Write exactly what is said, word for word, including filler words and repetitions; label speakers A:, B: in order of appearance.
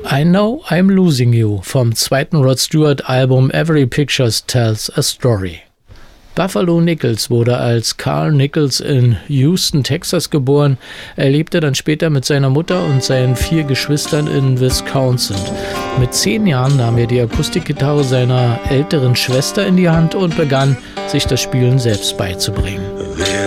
A: I Know I'm Losing You vom zweiten Rod Stewart-Album Every Picture Tells a Story. Buffalo Nichols wurde als Carl Nichols in Houston, Texas geboren. Er lebte dann später mit seiner Mutter und seinen vier Geschwistern in Wisconsin. Mit zehn Jahren nahm er die Akustikgitarre seiner älteren Schwester in die Hand und begann, sich das Spielen selbst beizubringen.